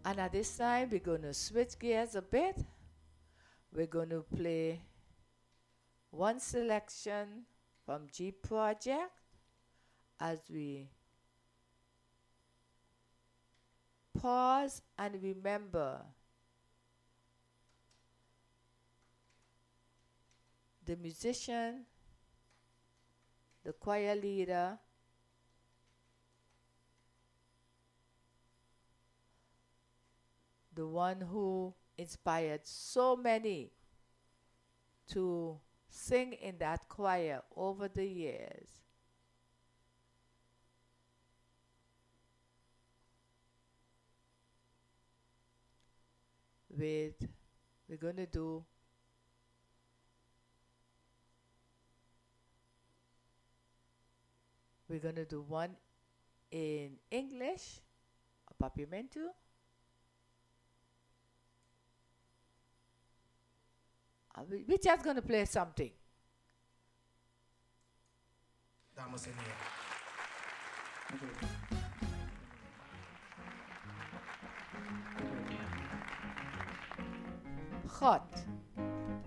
And at this time, we're going to switch gears a bit. We're going to play one selection from G Project as we pause and remember the musician, the choir leader, the one who inspired so many to sing in that choir over the years. We're going to do one in English, a Papiamento. We're just going to play something. Damos en ella. Hot.